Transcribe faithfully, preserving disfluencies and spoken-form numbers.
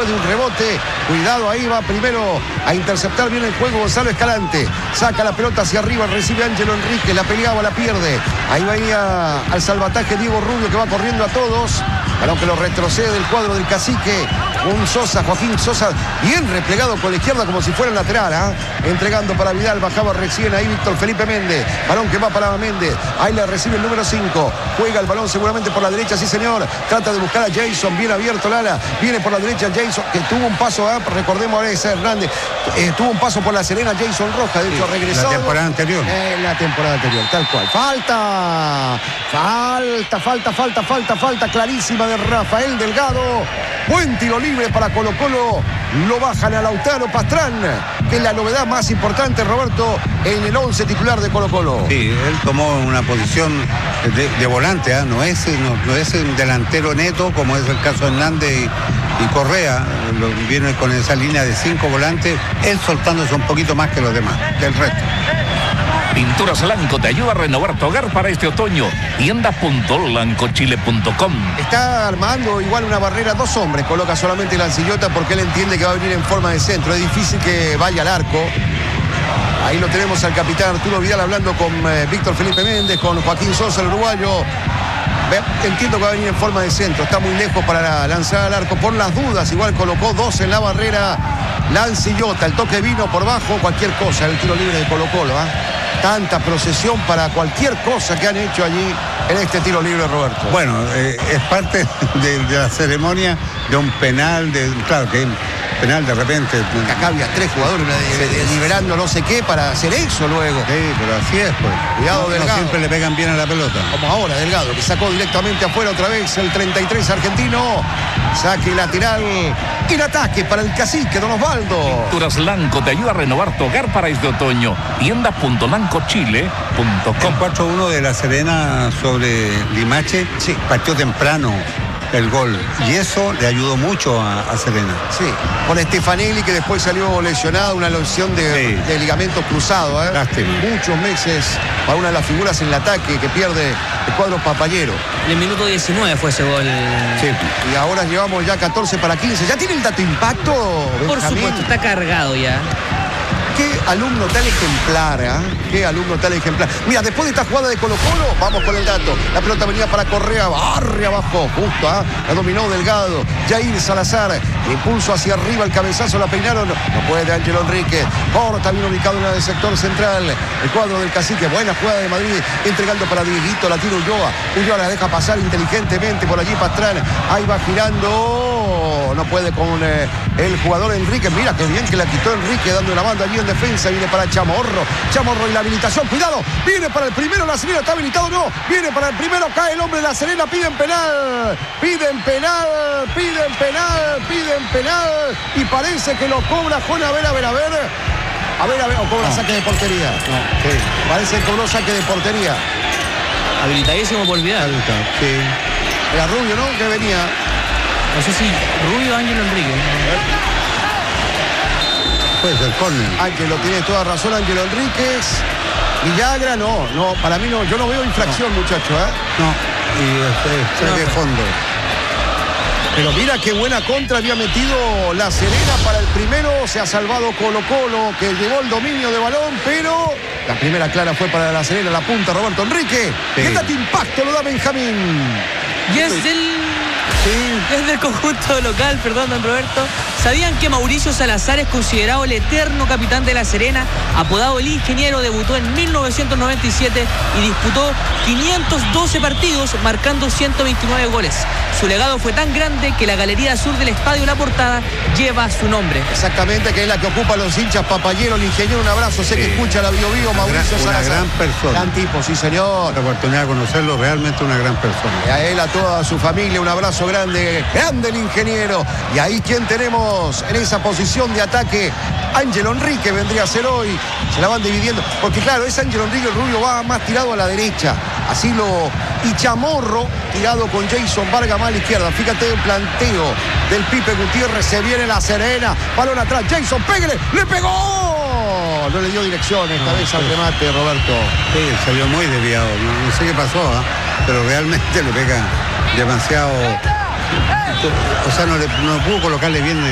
después de un rebote. Cuidado, ahí va primero a interceptar bien el juego Gonzalo Escalante. Saca la pelota hacia arriba, recibe Ángelo Enrique, la peleaba, la pierde. Ahí venía al salvataje Diego Rubio, que va corriendo a todos. Balón que lo retrocede del cuadro del Cacique. Un Sosa, Joaquín Sosa, bien replegado con la izquierda como si fuera el lateral, ¿eh? Entregando para Vidal, bajaba recién ahí Víctor Felipe Méndez. Balón que va para Méndez. Ahí le recibe el número cinco. Juega el balón seguramente por la derecha, sí señor. Trata de buscar a Jason, bien abierto Lala. Viene por la derecha Jason, que tuvo un paso, ¿eh? Recordemos ahora ese Hernández. Eh, tuvo un paso por la Serena Jason Rojas, de hecho, sí, regresó. La temporada anterior. En la temporada anterior, tal cual. Falta, falta, falta, falta, falta, falta clarísima de Rafael Delgado. Buen tiro libre para Colo Colo. Lo bajan a Lautaro Pastrán, que es la novedad más importante, Roberto, en el once titular de Colo Colo. Sí, él tomó una posición de, de volante, ¿eh? no, es, no, no es un delantero neto como es el caso de Hernández y, y Correa. Lo, viene con esa línea de cinco volantes, él soltándose un poquito más que los demás, que el resto. Pinturas Lanco te ayuda a renovar tu hogar para este otoño. tienda punto lancochile punto com. Está armando igual una barrera, dos hombres. Coloca solamente la Lancillota porque él entiende que va a venir en forma de centro. Es difícil que vaya al arco. Ahí lo tenemos al capitán Arturo Vidal hablando con eh, Víctor Felipe Méndez, con Joaquín Sosa, el uruguayo. Entiendo que va a venir en forma de centro. Está muy lejos para lanzar al arco. Por las dudas, igual colocó dos en la barrera. Lancillota, el toque vino por bajo, cualquier cosa. El tiro libre de Colo Colo, ¿eh? Tanta procesión para cualquier cosa que han hecho allí en este tiro libre, Roberto. Bueno, eh, es parte de, de la ceremonia de un penal, de claro que penal de repente. Acá había tres jugadores de, de, de, liberando no sé qué para hacer eso luego. Sí, pero así es, pues. Cuidado, no, Delgado. No siempre le pegan bien a la pelota. Como ahora, Delgado, que sacó directamente afuera otra vez el treinta y tres argentino. Saque lateral y el ataque para el Cacique, don Osvaldo. Pinturas Lanco te ayuda a renovar tu hogar para este otoño. tienda punto lancochile punto com. El cuatro uno de La Serena sobre Limache, sí, partió temprano el gol y eso le ayudó mucho a, a Serena. Sí, con Stefanelli, que después salió lesionado, una lesión de, sí. de ligamento cruzado, ¿eh? Lástima. Muchos meses para una de las figuras en el ataque que pierde el cuadro papayero. En el minuto diecinueve fue ese gol. Sí. Y ahora llevamos ya catorce para quince. ¿Ya tiene el dato impacto, Por Benjamín? supuesto, está cargado ya. Qué alumno tal ejemplar, ¿eh? Qué alumno tal ejemplar. Mira, después de esta jugada de Colo Colo, vamos con el dato. La pelota venía para Correa, barre abajo, justo, ¿eh? La dominó Delgado. Jair Salazar, impulso hacia arriba, el cabezazo, la peinaron. No puede Ángelo Enrique. Corta, bien ubicado en el sector central. El cuadro del Cacique, buena jugada de Madrid, entregando para Dieguito, la tira Ulloa. Ulloa la deja pasar inteligentemente por allí Pastrán. Ahí va girando. No puede con eh, el jugador Enrique. Mira qué bien que la quitó Enrique, dando la banda allí en defensa. Viene para Chamorro. Chamorro y la habilitación. Cuidado. Viene para el primero. La Serena está habilitado. No. Viene para el primero. Cae el hombre de La Serena. Piden penal. Piden penal. Piden penal. Piden penal. Y parece que lo cobra Juan. A ver, a ver, a ver. A ver, a ver. O cobra no. saque de portería. No. Sí. Parece que cobró saque de portería. Habilitadísimo por Vidal. Sí. Era Rubio, ¿no? Que venía. No sé si Rubio o Ángelo Enrique. Pues el córner. Ángelo, tiene toda razón, Ángelo Enríquez. Villagra, no, no, para mí no, yo no veo infracción, no. muchacho, ¿eh? No, y este, no, de fondo. Pero mira qué buena contra había metido La Serena para el primero. Se ha salvado Colo Colo, que llevó el dominio de balón, pero la primera clara fue para La Serena, la punta Roberto Enrique. Sí. ¿Qué tanto impacto lo da Benjamín? Y es del... Sí. Es del conjunto local, perdón, don Roberto. ¿Sabían que Mauricio Salazar es considerado el eterno capitán de La Serena? Apodado el Ingeniero, debutó en mil novecientos noventa y siete y disputó quinientos doce partidos, marcando ciento veintinueve goles. Su legado fue tan grande que la galería sur del estadio La Portada lleva su nombre. Exactamente, que es la que ocupa los hinchas papayeros. El ingeniero, un abrazo, sé sí. que escucha la Bio Bio, Mauricio una Salazar. Una gran persona. Gran tipo, sí señor. La oportunidad de conocerlo, realmente una gran persona. Y a él, a toda su familia, un abrazo grande, grande el ingeniero. Y ahí, ¿quién tenemos en esa posición de ataque? Ángelo Enrique vendría a ser hoy. Se la van dividiendo, porque claro, es Ángelo Enrique, el rubio va más tirado a la derecha. Así lo... Y Chamorro tirado con Jason Vargas más a la izquierda. Fíjate el planteo del Pipe Gutiérrez. Se viene La Serena. Balón atrás. Jason, pégale. ¡Le pegó! No le dio dirección esta no, vez sí. al remate, Roberto. Sí, se vio muy desviado. No, no sé qué pasó, ¿eh? Pero realmente le pega demasiado. O sea, no, le, no pudo colocarle bien